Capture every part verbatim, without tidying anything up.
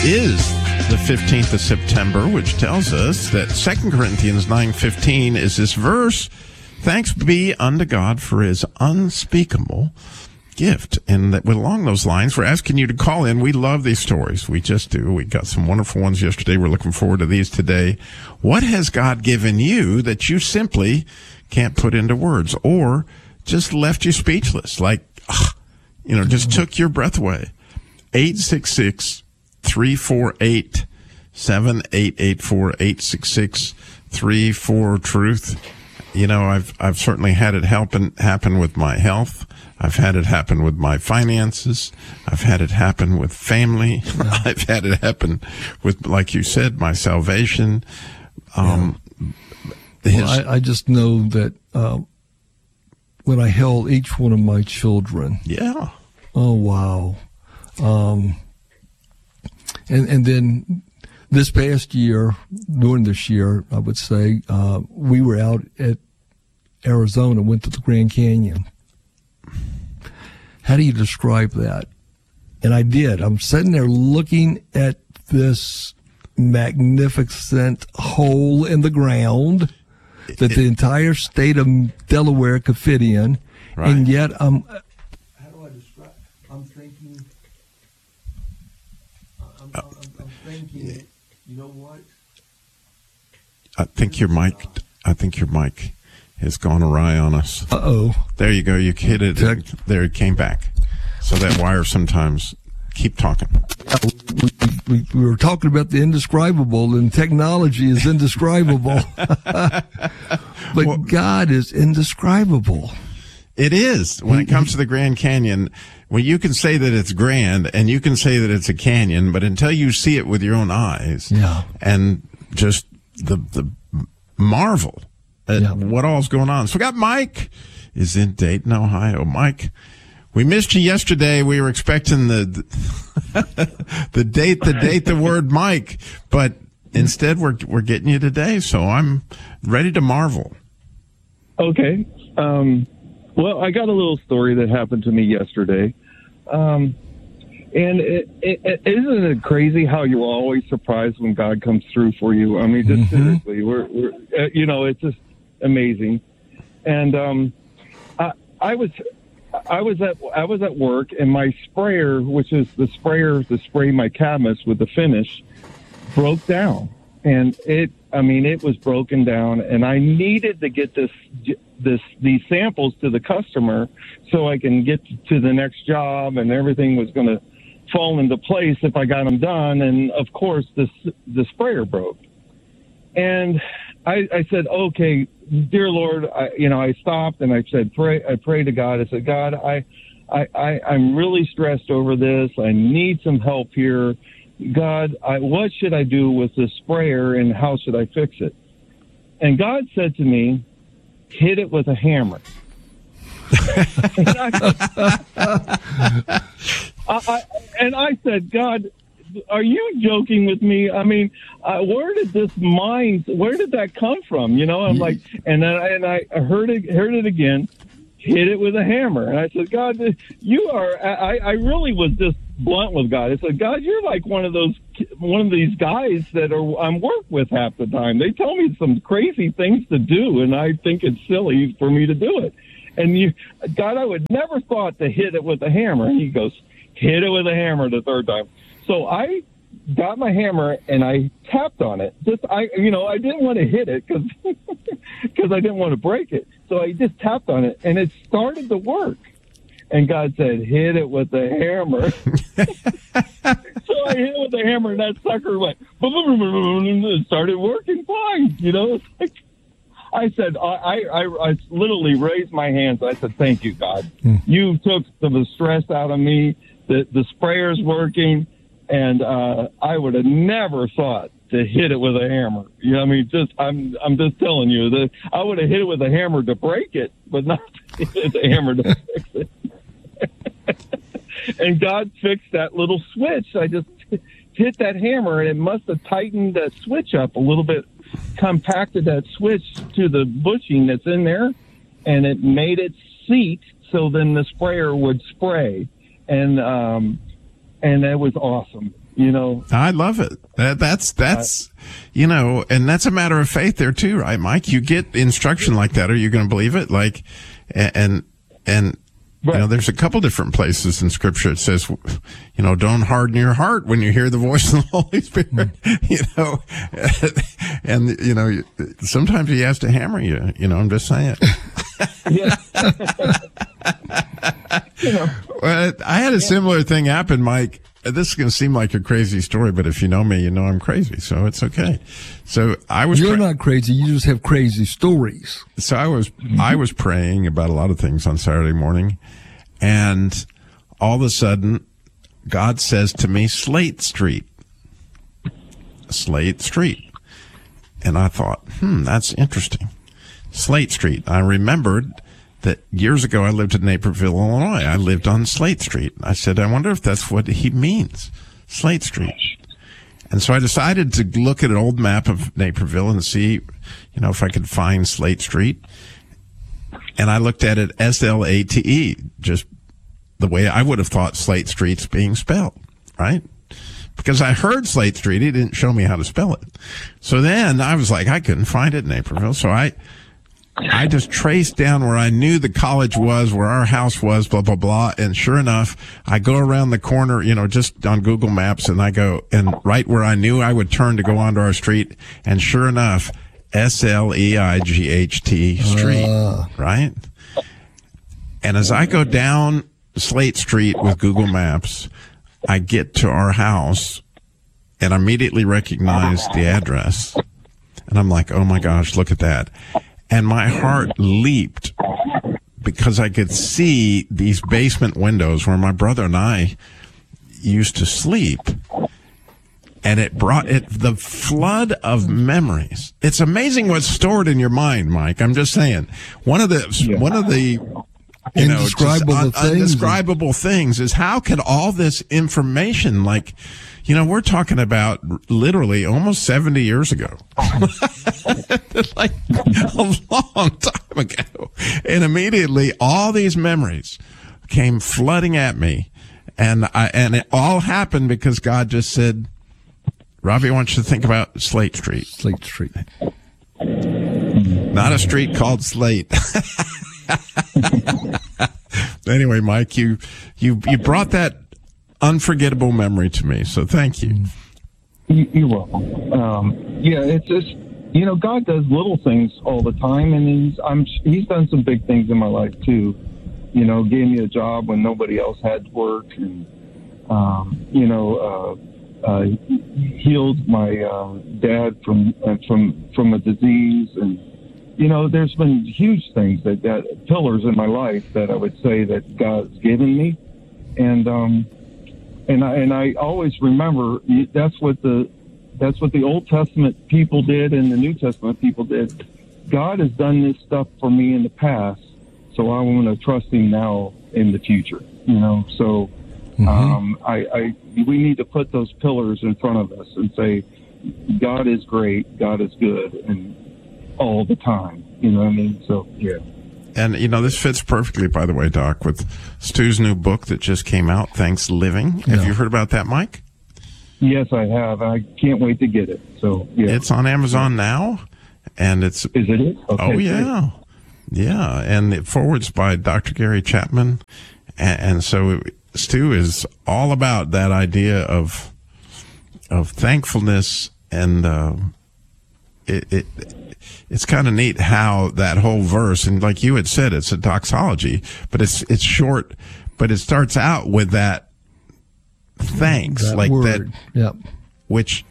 is the fifteenth of September, which tells us that Second Corinthians nine fifteen is this verse, thanks be unto God for his unspeakable gift. And that, along those lines, we're asking you to call in. We love these stories. We just do. We got some wonderful ones yesterday. We're looking forward to these today. What has God given you that you simply can't put into words, or just left you speechless? Like, ugh, you know, just took your breath away. eight six six, three four eight, seven eight eight four, eight six six, three four, truth. You know, I've, I've certainly had it happen, happen with my health. I've had it happen with my finances. I've had it happen with family. Yeah. I've had it happen with, like you said, my salvation. Um, yeah. His, well, I, I just know that, uh, when I held each one of my children. Yeah. Oh, wow. Um, and, and then this past year, during this year, I would say, uh, we were out at Arizona, went to the Grand Canyon. How do you describe that? And I did. I'm sitting there looking at this magnificent hole in the ground that the entire state of Delaware could fit in. Right. And yet, um, how do I describe? I'm thinking, I'm, I'm, I'm thinking, you know what? I think your mic, I think your mic has gone awry on us. Uh-oh. There you go. You hit it. Tech. There it came back. So that wire sometimes, keep talking. We, we, we were talking about the indescribable, and technology is indescribable. But well, God is indescribable. It is. When it comes to the Grand Canyon, well, you can say that it's grand, and you can say that it's a canyon, but until you see it with your own eyes, yeah. and just the the marvel at yeah. what all's going on. So we got Mike is in Dayton, Ohio. Mike, we missed you yesterday. We were expecting the the, the date, the date, the word Mike, but instead we're we're getting you today. So I'm ready to marvel. Okay. Um, well, I got a little story that happened to me yesterday. Um, and it, it, it, isn't it crazy how you're always surprised when God comes through for you? I mean, just mm-hmm. seriously, we're, we're uh, you know, it's just amazing. And um, I, I was, I was at, I was at work, and my sprayer, which is the sprayer to spray my cabinets with the finish, broke down. And it, I mean, it was broken down, and I needed to get this, this, these samples to the customer so I can get to the next job, and everything was going to fall into place if I got them done. And of course, the the sprayer broke, and I, I said, "Okay, dear Lord," I, you know, I stopped and I said, "Pray." I prayed to God. I said, "God, I, I, I I'm really stressed over this. I need some help here. God, I, what should I do with this sprayer, and how should I fix it?" And God said to me, "Hit it with a hammer." and, I, I, I, and I said, "God, are you joking with me? I mean, uh, where did this mind, where did that come from?" You know, I'm like, and then I, and I heard it, heard it again, hit it with a hammer. And I said, "God, you are, I, I really was just blunt with God. I said, God, you're like one of those, one of these guys that are I'm work with half the time. They tell me some crazy things to do, and I think it's silly for me to do it. And you, God, I would never thought to hit it with a hammer." And he goes, "Hit it with a hammer the third time." So I got my hammer and I tapped on it. Just I, you know, I didn't want to hit it because because I didn't want to break it. So I just tapped on it, and it started to work. And God said, "Hit it with the hammer." So I hit it with the hammer, and that sucker went boom, boom, boom, boom, and it started working fine. You know, it's like, I said, I, I, I literally raised my hands. I said, "Thank you, God. Mm. You took the stress out of me. The, the sprayer's working." And uh, I would have never thought to hit it with a hammer. You know, I mean, just I'm I'm just telling you that I would have hit it with a hammer to break it, but not to hit the hammer to fix it. And God fixed that little switch. I just hit that hammer, and it must have tightened that switch up a little bit, compacted that switch to the bushing that's in there, and it made it seat so then the sprayer would spray. And um, and that was awesome. You know, I love it. That, that's, that's, you know, and that's a matter of faith there too, right, Mike? You get instruction like that. Are you going to believe it? Like, and, and, right. You know, there's a couple different places in Scripture it says, you know, don't harden your heart when you hear the voice of the Holy Spirit, mm. you know, and, you know, sometimes he has to hammer you, you know, I'm just saying. Yeah. You know. Well, I had a similar thing happen, Mike. This is going to seem like a crazy story, but if you know me, you know I'm crazy, so it's okay. So I was. You're pra- not crazy. You just have crazy stories. So I was, I was praying about a lot of things on Saturday morning, and all of a sudden, God says to me, "Slate Street, Slate Street," and I thought, "Hmm, that's interesting." Slate Street. I remembered that years ago I lived in Naperville, Illinois. I lived on Slate Street. I said, I wonder if that's what he means, Slate Street. And so I decided to look at an old map of Naperville and see, you know, if I could find Slate Street. And I looked at it S L A T E, just the way I would have thought Slate Street's being spelled, right? Because I heard Slate Street, he didn't show me how to spell it. So then I was like, I couldn't find it in Naperville, so I... I just traced down where I knew the college was, where our house was, blah, blah, blah. And sure enough, I go around the corner, you know, just on Google Maps, and I go, and right where I knew I would turn to go onto our street, and sure enough, S L E I G H T Street, uh. right? And as I go down Slate Street with Google Maps, I get to our house, and immediately recognize the address. And I'm like, oh my gosh, look at that. And my heart leaped because I could see these basement windows where my brother and I used to sleep. And it brought it, the flood of memories. It's amazing what's stored in your mind, Mike. I'm just saying. One of the, yeah. one of the, you know, indescribable, un, things. indescribable things is how could all this information, like, you know, we're talking about literally almost seventy years ago. Like a long time ago. And immediately all these memories came flooding at me. And I, and it all happened because God just said, Robbie, I want you to think about Slate Street. Slate Street. Not a street called Slate. Anyway, Mike, you, you, you brought that unforgettable memory to me, so thank you. You're welcome. Um, yeah, it's just, you know, God does little things all the time, and he's I'm he's done some big things in my life too. You know, gave me a job when nobody else had work, and um, you know, uh, uh, healed my uh, dad from uh, from from a disease, and you know, there's been huge things that, that pillars in my life that I would say that God's given me, and um. And I, and I always remember that's what the that's what the Old Testament people did and the New Testament people did. God has done this stuff for me in the past, so I want to trust Him now in the future. You know, so mm-hmm. um, I, I we need to put those pillars in front of us and say, God is great, God is good, and all the time. You know what I mean? So yeah. And, you know, this fits perfectly, by the way, Doc, with Stu's new book that just came out, Thanks Living. Have yeah. you heard about that, Mike? Yes, I have. I can't wait to get it. So, yeah. It's on Amazon now, and it's... Is it? Okay, oh, yeah. Great. Yeah, and it forwards by Doctor Gary Chapman. And, and so Stu is all about that idea of of thankfulness, and uh, it... it It's kind of neat how that whole verse, and like you had said, it's a doxology, but it's it's short, but it starts out with that thanks, that like word. that, yep. which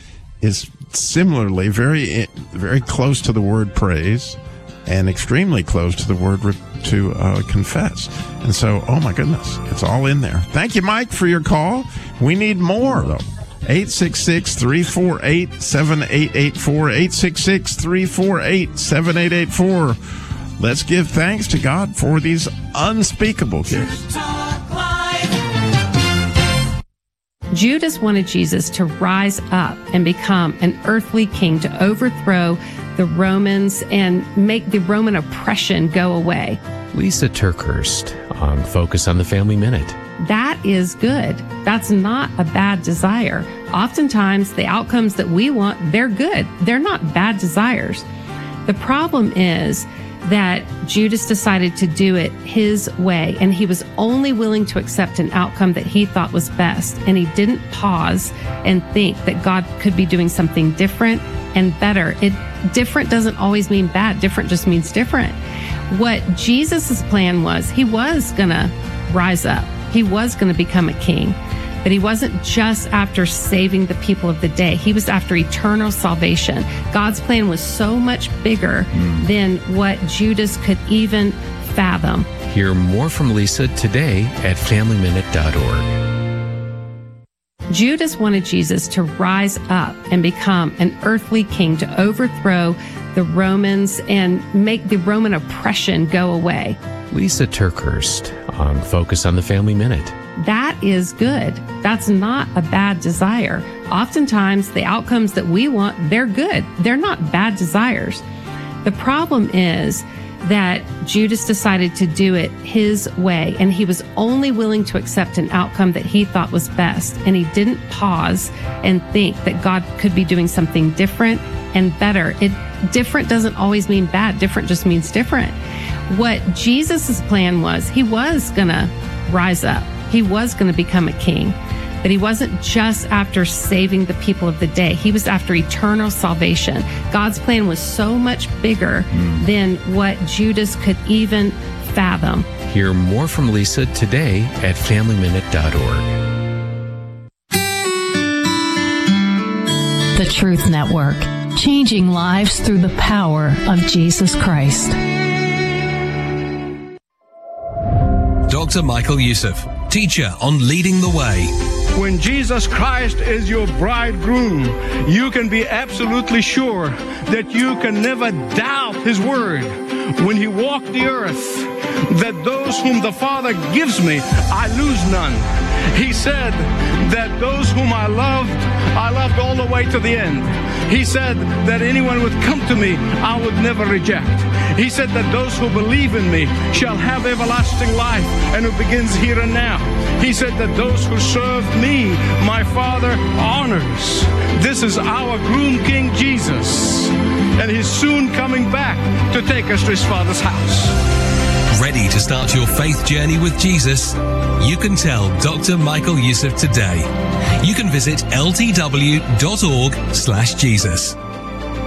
is similarly very very close to the word praise, and extremely close to the word re- to uh, confess. And so, oh my goodness, it's all in there. Thank you, Mike, for your call. We need more though. eight six six, three four eight, seven eight eight four, eight six six, three four eight, seven eight eight four. Let's give thanks to God for these unspeakable gifts. Judas wanted Jesus to rise up and become an earthly king, to overthrow the Romans and make the Roman oppression go away. Lisa TerKeurst on Focus on the Family Minute. That is good. That's not a bad desire. Oftentimes, the outcomes that we want, they're good. They're not bad desires. The problem is that Judas decided to do it his way, and he was only willing to accept an outcome that he thought was best. And he didn't pause and think that God could be doing something different and better. It different doesn't always mean bad. Different just means different. What Jesus's plan was, he was going to rise up. He was going to become a king. But he wasn't just after saving the people of the day. He was after eternal salvation. God's plan was so much bigger mm. than what Judas could even fathom. Hear more from Lisa today at family minute dot org. Judas wanted Jesus to rise up and become an earthly king, to overthrow the Romans and make the Roman oppression go away. Lisa TerKeurst on Focus on the Family Minute. That is good. That's not a bad desire. Oftentimes, the outcomes that we want, they're good. They're not bad desires. The problem is that Judas decided to do it his way, and he was only willing to accept an outcome that he thought was best. And he didn't pause and think that God could be doing something different and better. It different doesn't always mean bad. Different just means different. What Jesus's plan was, he was going to rise up. He was going to become a king, but he wasn't just after saving the people of the day. He was after eternal salvation. God's plan was so much bigger mm. than what Judas could even fathom. Hear more from Lisa today at family minute dot org. The Truth Network, changing lives through the power of Jesus Christ. Doctor Michael Youssef, teacher on Leading the Way. When Jesus Christ is your bridegroom, you can be absolutely sure that you can never doubt his word. When he walked the earth, that those whom the Father gives me, I lose none. He said that those whom I loved, I loved all the way to the end. He said that anyone would come to me, I would never reject. He said that those who believe in me shall have everlasting life, and it begins here and now. He said that those who serve me, my Father honors. This is our groom King Jesus, and he's soon coming back to take us to his Father's house. Ready to start your faith journey with Jesus? You can tell Doctor Michael Youssef today. You can visit l t w dot org slash Jesus.